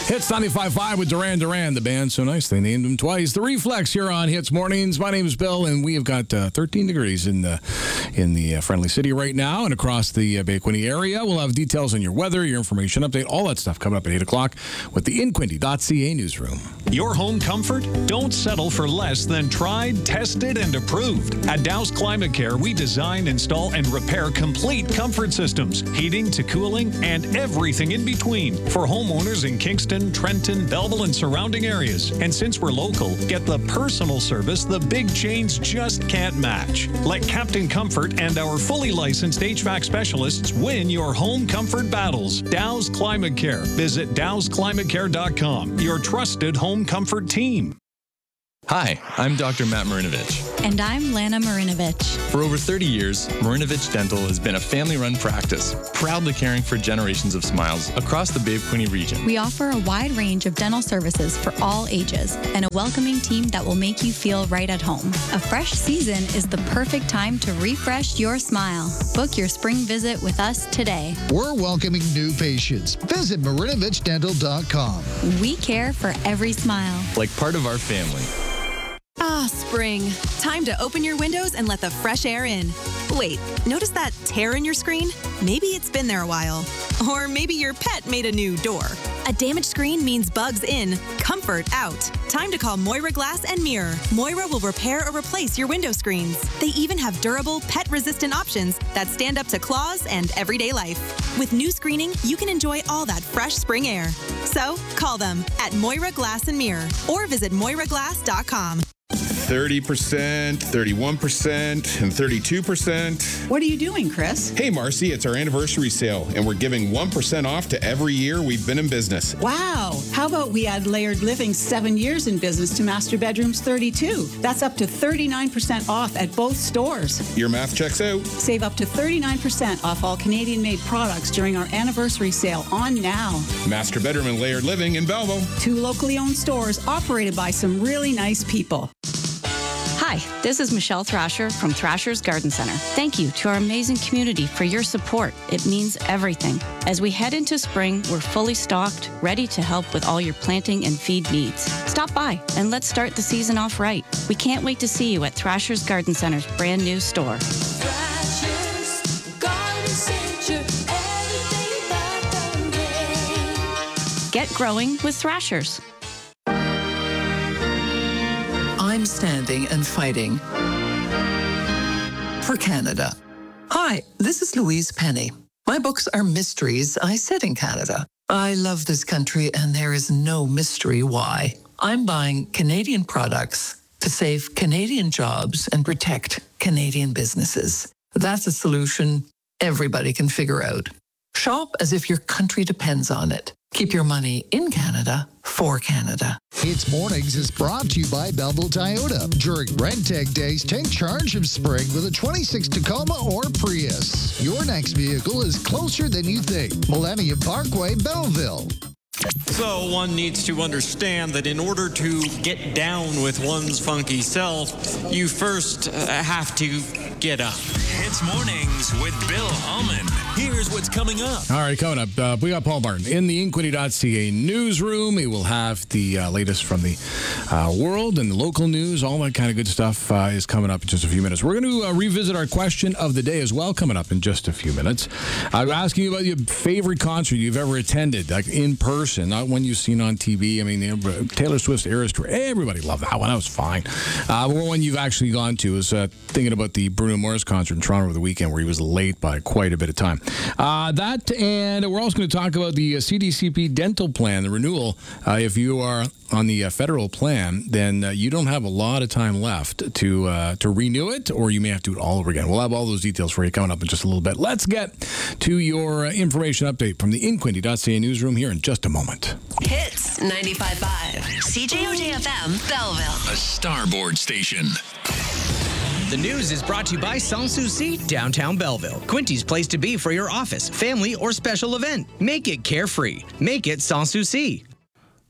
Hits 95.5 with Duran Duran, the band so nice they named him twice. The Reflex here on Hits Mornings. My name is Bill, and we have got 13 degrees in the friendly city right now and across the Bay Quinte area. We'll have details on your weather, your information update, all that stuff coming up at 8 o'clock with the InQuinte.ca newsroom. Your home comfort? Don't settle for less than tried, tested, and approved. At Dow's Climate Care, we design, install, and repair complete comfort systems, heating to cooling, and everything in between for homeowners in Kingston, Trenton, Belleville, and surrounding areas. And since we're local, get the personal service the big chains just can't match. Let Captain Comfort and our fully licensed HVAC specialists win your home comfort battles. Dow's Climate Care. Visit dowsclimatecare.com, your trusted home comfort team. Hi, I'm Dr. Matt Marinovich. And I'm Lana Marinovich. For over 30 years, Marinovich Dental has been a family-run practice, proudly caring for generations of smiles across the Bay Quinte region. We offer a wide range of dental services for all ages and a welcoming team that will make you feel right at home. A fresh season is the perfect time to refresh your smile. Book your spring visit with us today. We're welcoming new patients. Visit MarinovichDental.com. We care for every smile. Like part of our family. Ah, spring. Time to open your windows and let the fresh air in. Wait, notice that tear in your screen? Maybe it's been there a while. Or maybe your pet made a new door. A damaged screen means bugs in, comfort out. Time to call Moira Glass and Mirror. Moira will repair or replace your window screens. They even have durable, pet-resistant options that stand up to claws and everyday life. With new screening, you can enjoy all that fresh spring air. So, call them at Moira Glass and Mirror or visit moiraglass.com. 30%, 31%, and 32%. What are you doing, Chris? Hey, Marcy, it's our anniversary sale, and we're giving 1% off to every year we've been in business. Wow. How about we add Layered Living 7 years in business to Master Bedrooms 32? That's up to 39% off at both stores. Your math checks out. Save up to 39% off all Canadian-made products during our anniversary sale on now. Master Bedroom and Layered Living in Belleville. 2 locally owned stores operated by some really nice people. Hi, this is Michelle Thrasher from Thrasher's Garden Center. Thank you to our amazing community for your support. It means everything. As we head into spring, we're fully stocked, ready to help with all your planting and feed needs. Stop by and let's start the season off right. We can't wait to see you at Thrasher's Garden Center's brand new store. Thrasher's Garden Center, everything but the rain. Get growing with Thrasher's. I'm standing and fighting for Canada. Hi, this is Louise Penny. My books are mysteries I set in Canada. I love this country and there is no mystery why. I'm buying Canadian products to save Canadian jobs and protect Canadian businesses. That's a solution everybody can figure out. Shop as if your country depends on it. Keep your money in Canada for Canada. Hits Mornings is brought to you by Belleville Toyota. During Rentec Days, take charge of spring with a 26 Tacoma or Prius. Your next vehicle is closer than you think. Millennium Parkway, Belleville. So one needs to understand that in order to get down with one's funky self, you first have to get up. Hits Mornings with Bill Holman. Here's what's coming up. All right, coming up, we got Paul Martin in the InQuinte.ca newsroom. He will have the latest from the world and the local news. All that kind of good stuff is coming up in just a few minutes. We're going to revisit our question of the day as well, coming up in just a few minutes. I'm asking you about your favorite concert you've ever attended, like in person, not one you've seen on TV. I mean, Taylor Swift's Eras Tour, everybody loved that one. That was fine. One you've actually gone to is thinking about the Bruno Mars concert in Toronto over the weekend, where he was late by quite a bit of time. That, and we're also going to talk about the CDCP dental plan, the renewal. If you are on the federal plan, then you don't have a lot of time left to renew it, or you may have to do it all over again. We'll have all those details for you coming up in just a little bit. Let's get to your information update from the InQuinte.ca newsroom here in just a moment. Hits 95.5 CJOJ-FM Belleville, a Starboard station. The news is brought to you by Sans Souci, downtown Belleville. Quinte's place to be for your office, family, or special event. Make it carefree. Make it Sans Souci.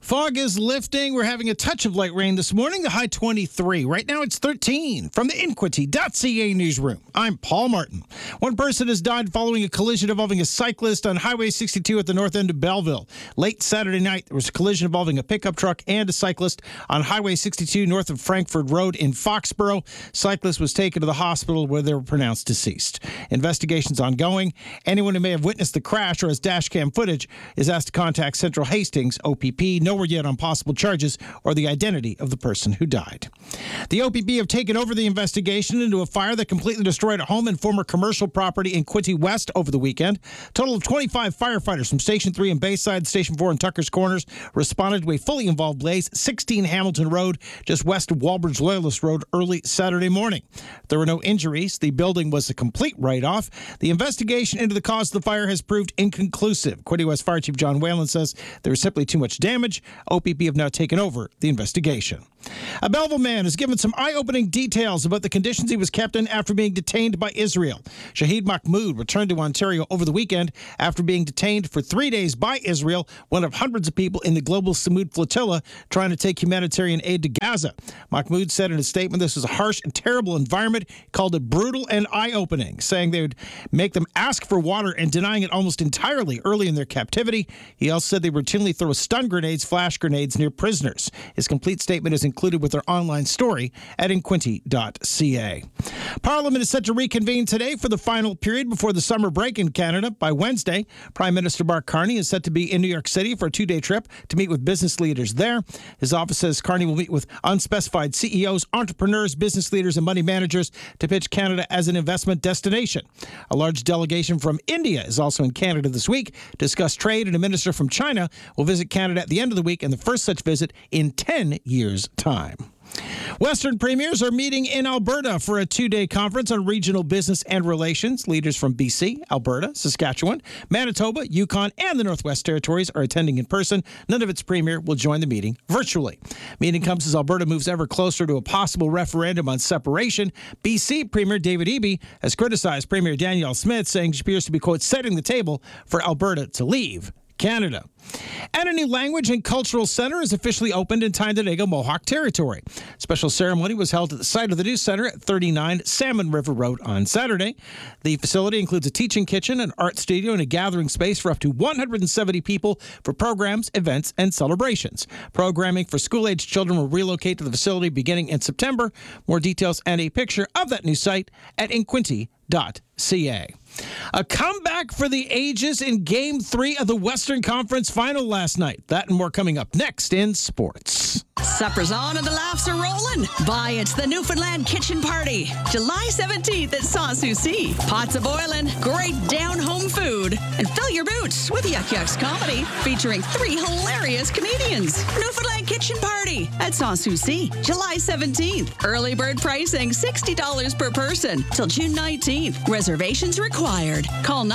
Fog is lifting. We're having a touch of light rain this morning. The high 23. Right now it's 13. From the Inquity.ca newsroom, I'm Paul Martin. One person has died following a collision involving a cyclist on Highway 62 at the north end of Belleville. Late Saturday night, there was a collision involving a pickup truck and a cyclist on Highway 62 north of Frankford Road in Foxborough. Cyclist was taken to the hospital where they were pronounced deceased. Investigation's ongoing. Anyone who may have witnessed the crash or has dash cam footage is asked to contact Central Hastings OPP. Nowhere yet on possible charges or the identity of the person who died. The OPP have taken over the investigation into a fire that completely destroyed a home and former commercial property in Quinte West over the weekend. Total of 25 firefighters from Station 3 in Bayside, Station 4 in Tucker's Corners responded to a fully involved blaze, 16 Hamilton Road, just west of Walbridge Loyalist Road, early Saturday morning. There were no injuries. The building was a complete write-off. The investigation into the cause of the fire has proved inconclusive. Quinte West Fire Chief John Whalen says there was simply too much damage. OPP have now taken over the investigation. A Belleville man has given some eye-opening details about the conditions he was kept in after being detained by Israel. Shahid Mahmoud returned to Ontario over the weekend after being detained for 3 days by Israel, one of hundreds of people in the global Samud flotilla trying to take humanitarian aid to Gaza. Mahmoud said in a statement this was a harsh and terrible environment, called it brutal and eye-opening, saying they would make them ask for water and denying it almost entirely early in their captivity. He also said they routinely throw stun grenades, flash grenades near prisoners. His complete statement is included with their online story at inquinty.ca. Parliament is set to reconvene today for the final period before the summer break in Canada. By Wednesday, Prime Minister Mark Carney is set to be in New York City for a 2-day trip to meet with business leaders there. His office says Carney will meet with unspecified CEOs, entrepreneurs, business leaders, and money managers to pitch Canada as an investment destination. A large delegation from India is also in Canada this week to discuss trade, and a minister from China will visit Canada at the end of the week and the first such visit in 10 years' time. Western premiers are meeting in Alberta for a 2-day conference on regional business and relations. Leaders from BC, Alberta, Saskatchewan, Manitoba, Yukon, and the Northwest Territories are attending in person. None of its premier will join the meeting virtually. Meeting comes as Alberta moves ever closer to a possible referendum on separation. BC Premier David Eby has criticized Premier Danielle Smith, saying she appears to be, quote, setting the table for Alberta to leave Canada. And a new language and cultural center is officially opened in Tyendinaga Mohawk territory. Special ceremony was held at the site of the new center at 39 Salmon River Road on Saturday. The facility includes a teaching kitchen, an art studio, and a gathering space for up to 170 people for programs, events, and celebrations. Programming for school-aged children will relocate to the facility beginning in September. More details and a picture of that new site at inquinty.ca. A comeback for the ages in Game 3 of the Western Conference Final last night. That and more coming up next in sports. Supper's on and the laughs are rolling. Bye, it's the Newfoundland Kitchen Party. July 17th at Sans Souci. Pots a boiling, great down-home food, and fill your boots with Yuck Yucks comedy featuring 3 hilarious comedians. Newfoundland Kitchen Party at Sans Souci, July 17th. Early bird pricing, $60 per person till June 19th. Reservations required. Call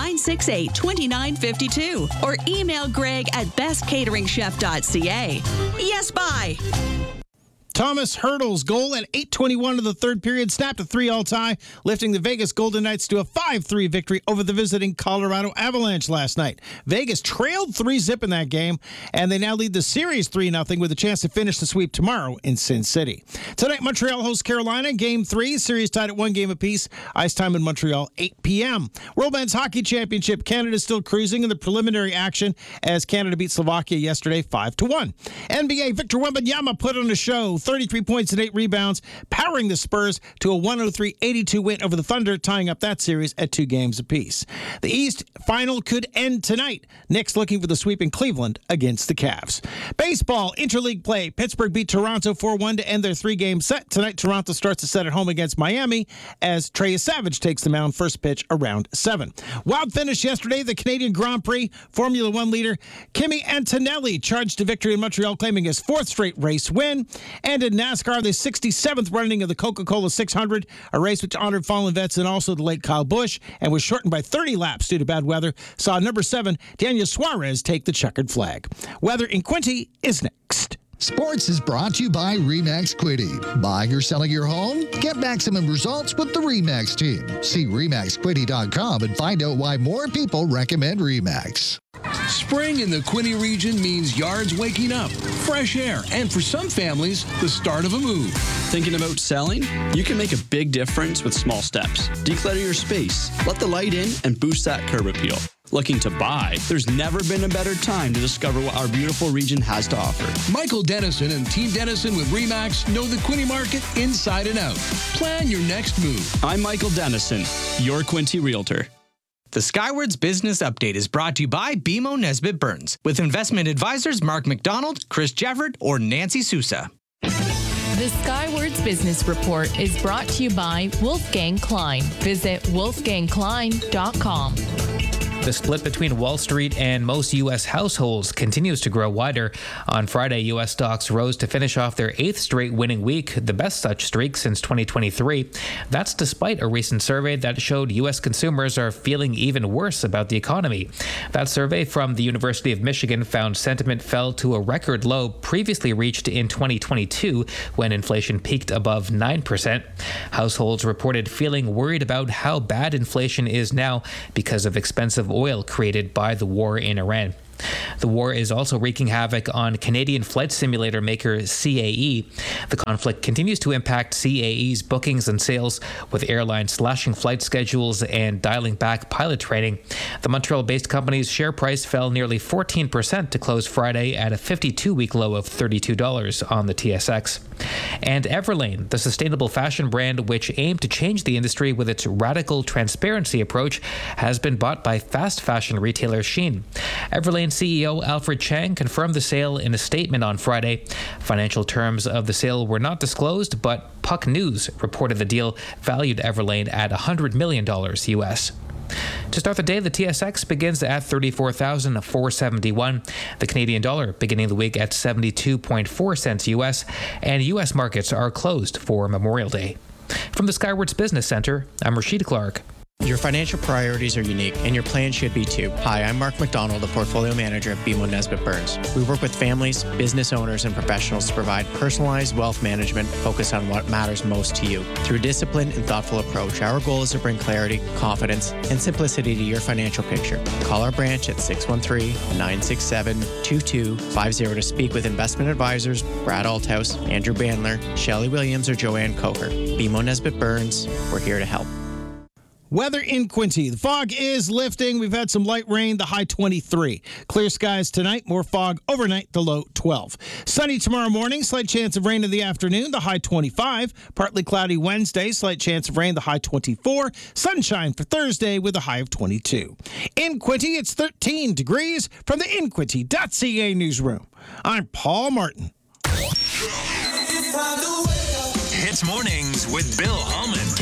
968-2952 or email Greg at bestcateringchef.ca. Yes, bye. Thomas Hurdle's goal at 8:21 of the third period snapped a 3-all tie, lifting the Vegas Golden Knights to a 5-3 victory over the visiting Colorado Avalanche last night. Vegas trailed 3-0 in that game, and they now lead the series 3-0 with a chance to finish the sweep tomorrow in Sin City. Tonight, Montreal hosts Carolina, Game 3, series tied at 1 game apiece. Ice time in Montreal, 8 p.m. World Men's Hockey Championship, Canada is still cruising in the preliminary action as Canada beat Slovakia yesterday 5-1. NBA, Victor Wembanyama put on a show, 33 points and 8 rebounds, powering the Spurs to a 103-82 win over the Thunder, tying up that series at 2 games apiece. The East final could end tonight. Knicks looking for the sweep in Cleveland against the Cavs. Baseball, interleague play. Pittsburgh beat Toronto 4-1 to end their 3-game set. Tonight, Toronto starts the set at home against Miami as Trey Savage takes the mound, first pitch around 7. Wild finish yesterday, the Canadian Grand Prix. Formula One leader Kimi Antonelli charged to victory in Montreal, claiming his 4th straight race win. And in NASCAR, the 67th running of the Coca-Cola 600, a race which honored fallen vets and also the late Kyle Busch, and was shortened by 30 laps due to bad weather, saw number 7, Daniel Suarez, take the checkered flag. Weather in Quinte is next. Sports is brought to you by RE/MAX Quinte. Buying or selling your home? Get maximum results with the RE/MAX team. See REMAXQuinte.com and find out why more people recommend RE/MAX. Spring in the Quinte region means yards waking up, fresh air, and for some families, the start of a move. Thinking about selling? You can make a big difference with small steps. Declutter your space, let the light in, and boost that curb appeal. Looking to buy? There's never been a better time to discover what our beautiful region has to offer. Michael Dennison and Team Dennison with RE/MAX know the Quinte market inside and out. Plan your next move. I'm Michael Dennison, your Quinte Realtor. The Skywards Business Update is brought to you by BMO Nesbitt Burns, with investment advisors Mark McDonald, Chris Jefford, or Nancy Sousa. The Skywards Business Report is brought to you by Wolfgang Klein. Visit wolfgangklein.com. The split between Wall Street and most U.S. households continues to grow wider. On Friday, U.S. stocks rose to finish off their 8th straight winning week, the best such streak since 2023. That's despite a recent survey that showed U.S. consumers are feeling even worse about the economy. That survey from the University of Michigan found sentiment fell to a record low previously reached in 2022 when inflation peaked above 9%. Households reported feeling worried about how bad inflation is now because of expensive oil created by the war in Iran. The war is also wreaking havoc on Canadian flight simulator maker CAE. The conflict continues to impact CAE's bookings and sales, with airlines slashing flight schedules and dialing back pilot training. The Montreal-based company's share price fell nearly 14% to close Friday at a 52-week low of $32 on the TSX. And Everlane, the sustainable fashion brand which aimed to change the industry with its radical transparency approach, has been bought by fast fashion retailer Shein. Everlane CEO Alfred Chang confirmed the sale in a statement on Friday. Financial terms of the sale were not disclosed, but Puck News reported the deal valued Everlane at $100 million US. To start the day, the TSX begins at 34,471. The Canadian dollar beginning the week at 72.4 cents US, and US markets are closed for Memorial Day. From the Skywards Business Center, I'm Rashid Clark. Your financial priorities are unique, and your plan should be too. Hi, I'm Mark McDonald, the Portfolio Manager at BMO Nesbitt Burns. We work with families, business owners, and professionals to provide personalized wealth management focused on what matters most to you. Through a disciplined and thoughtful approach, our goal is to bring clarity, confidence, and simplicity to your financial picture. Call our branch at 613-967-2250 to speak with investment advisors Brad Althouse, Andrew Bandler, Shelley Williams, or Joanne Coker. BMO Nesbitt Burns, we're here to help. Weather in Quinte. The fog is lifting. We've had some light rain, the high 23. Clear skies tonight, more fog overnight, the low 12. Sunny tomorrow morning, slight chance of rain in the afternoon, the high 25. Partly cloudy Wednesday, slight chance of rain, the high 24. Sunshine for Thursday with a high of 22. In Quinte, it's 13 degrees from the InQuinte.ca newsroom. I'm Paul Martin. Hits mornings with Bill Holman.